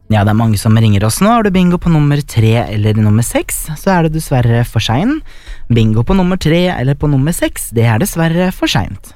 Ja, det mange som ringer oss nå. Har du bingo på nummer 3 eller nummer 6, så det dessverre for sent. Bingo på nummer 3 eller på nummer 6, det dessverre for sent.